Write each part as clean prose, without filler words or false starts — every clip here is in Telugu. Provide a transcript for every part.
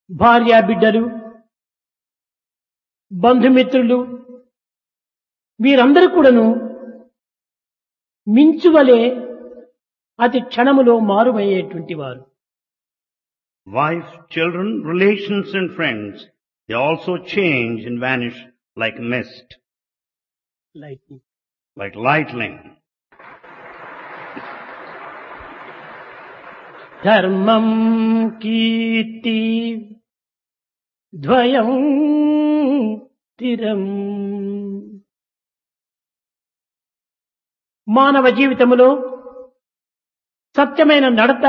భార్యా బిడ్డలు, బంధుమిత్రులు వీరందరూ కూడాను మించువలే అతి క్షణములో మారుమయ్యేటువంటి వారు. Wife, children, relations and friends, they also change and vanish like mist, like lightning. ధర్మం కీర్తి ద్వయం స్థిరం. మానవ జీవితములో సత్యమైన నడత,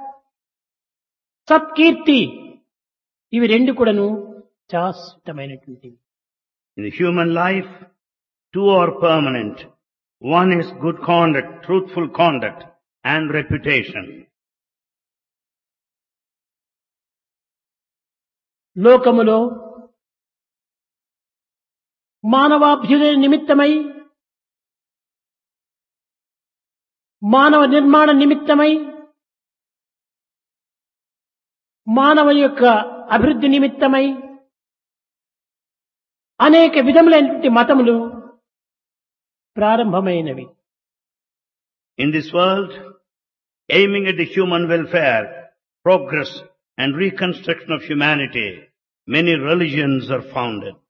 సత్కీర్తి ఇవి రెండు కూడాను శాశ్వతమైనటువంటివి. In the human life, two are permanent. One is good conduct, truthful conduct, and reputation. లోకములో మానవాభ్యుదయ నిమిత్తమై, మానవ నిర్మాణ నిమిత్తమై, మానవ యొక్క అభివృద్ధి నిమిత్తమై అనేక విధములైనటువంటి మతములు ప్రారంభమైనవి. In this world, aiming at the human welfare, progress and reconstruction of humanity, many religions are founded.